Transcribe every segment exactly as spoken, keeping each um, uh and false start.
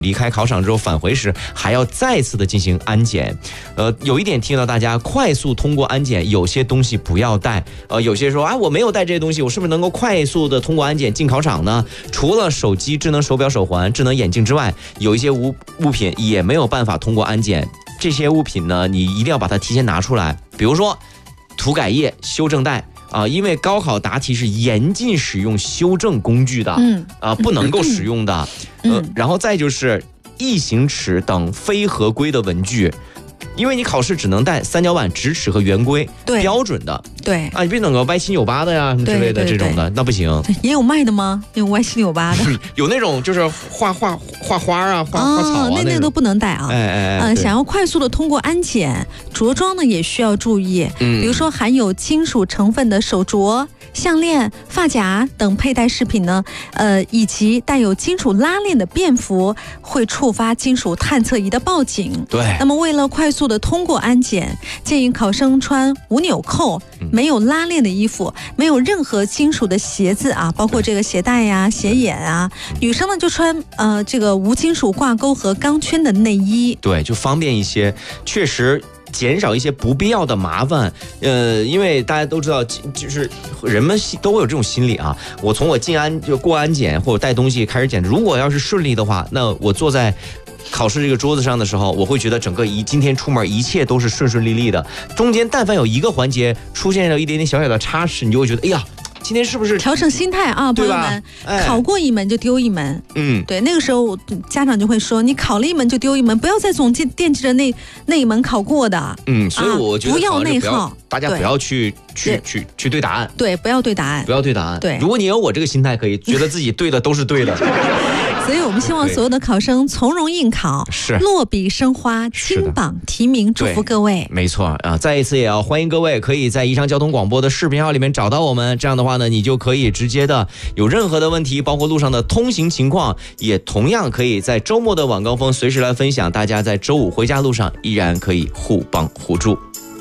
离开考场之后返回时还要再次的进行安检。呃，有一点提醒到大家，快速通过安检，有些东西不要带。呃，有些说啊，我没有带这些东西，我是不是能够快速的通过安检进考场呢？除了手机、智能手表、手环、智能眼镜之外，有一些物物品也没有办法通过安检。这些物品呢，你一定要把它提前拿出来，比如说涂改液、修正带。啊，因为高考答题是严禁使用修正工具的，嗯，啊，不能够使用的，嗯、呃，然后再就是异形尺等非合规的文具。因为你考试只能带三角板、直尺和圆规，对，标准的， 对啊，你别整个歪七扭八的呀，什么之类的这种的，那不行。 也有卖的吗？有歪七扭八的？ 有那种就是画画画花啊，画花草啊， 那那都不能带啊。 哎哎， 嗯，想要快速的通过安检，着装呢也需要注意，嗯，比如说含有金属成分的手镯、项链、发夹等佩戴饰品呢，呃，以及带有金属拉链的便服，会触发金属探测仪的报警。 对。 那么为了快速的通过安检，建议考生穿无纽扣、没有拉链的衣服，没有任何金属的鞋子啊，包括这个鞋带呀、鞋眼啊。女生呢就穿呃这个无金属挂钩和钢圈的内衣， 对，就方便一些。确实。减少一些不必要的麻烦，呃，因为大家都知道，就是人们都会有这种心理啊。我从我进安就过安检或者带东西开始检，如果要是顺利的话，那我坐在考试这个桌子上的时候，我会觉得整个一今天出门一切都是顺顺利利的。中间但凡有一个环节出现了一点点小小的差池，你就会觉得，哎呀。今天是不是调整心态啊，朋友们？哎、考过一门就丢一门，嗯，对，那个时候家长就会说，你考了一门就丢一门，不要再总惦记着那那一门考过的， 嗯，所以我觉得、啊、 不要内耗， 大家不要去去去去对答案， 对，不要对答案， 不要对答案， 对。 如果你有我这个心态，可以觉得自己对的都是对的。 所以我们希望所有的考生从容应考， 是落笔生花，金榜题名，祝福各位。 没错啊，再一次也要欢迎各位可以在宜昌交通广播的视频号里面找到我们，这样的话呢，你就可以直接的有任何的问题，包括路上的通行情况，也同样可以在周末的晚高峰随时来分享，大家在周五回家路上依然可以互帮互助。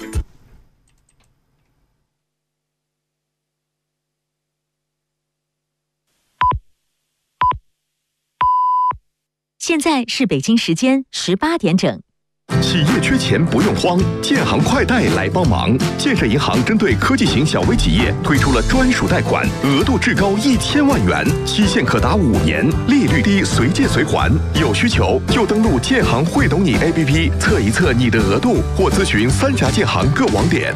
现在是北京时间十八点整。 企业缺钱不用慌，建行快贷来帮忙。建设银行针对科技型小微企业推出了专属贷款，额度至高一千万元，期限可达五年，利率低，随借随还。有需求就登录建行会懂你 A P P 测一测你的额度，或咨询三峡建行各网点。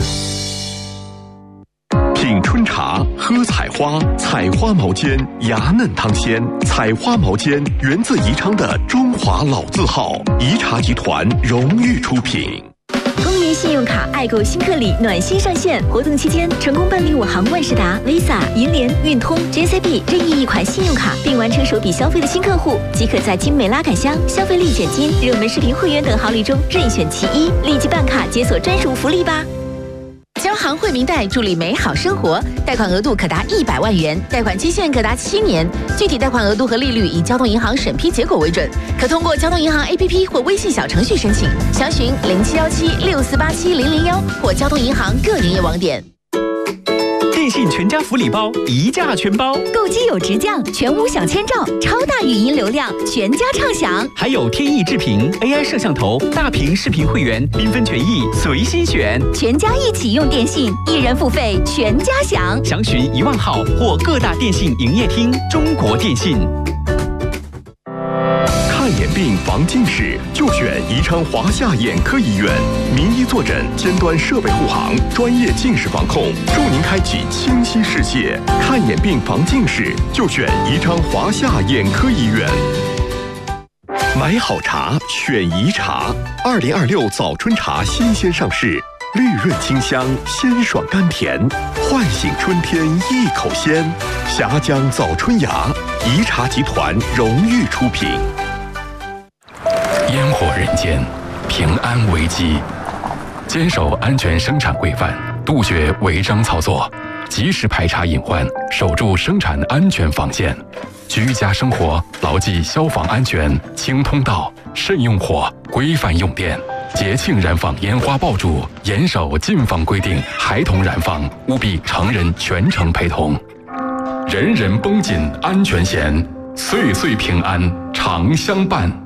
品春茶，喝采花，采花毛尖，芽嫩汤鲜。采花毛尖源自宜昌的中华老字号，宜茶集团荣誉出品。 公民信用卡爱购新客礼暖心上线，活动期间成功办理我行万事达、Visa、银联、运通、J C B 任意一款信用卡，并完成首笔消费的新客户，即可在精美拉杆箱、消费立减金、热门视频会员等好礼中任选其一，立即办卡解锁专属福利吧！交行惠民贷助力美好生活，贷款额度可达一百万元，贷款期限可达七年，具体贷款额度和利率以交通银行审批结果为准，可通过交通银行 A P P 或微信小程序申请，详询零七幺七六四八七零零幺或交通银行各营业网点。 电信全家福利包一价全包， 购机有直降，全屋享千兆，超大语音流量，全家畅享。 还有天翼智屏 A I 摄像头、大屏视频会员，缤纷权益随心选。 全家一起用电信，一人付费全家享。 详询一万号或各大电信营业厅。中国电信。 看眼病防近视，就选宜昌华夏眼科医院，名医坐诊，尖端设备护航，专业近视防控，助您开启清晰视线。看眼病防近视，就选宜昌华夏眼科医院。买好茶，选宜茶。二零二六早春茶新鲜上市，绿润清香，鲜爽甘甜，唤醒春天一口鲜。峡江早春芽，宜茶集团荣誉出品。 烟火人间，平安危机。坚守安全生产规范，杜绝违章操作，及时排查隐患，守住生产安全防线。居家生活牢记消防安全，清通道，慎用火，规范用电。节庆燃放烟花爆竹，严守禁放规定，孩童燃放务必成人全程陪同。人人绷紧安全弦，岁岁平安常相伴。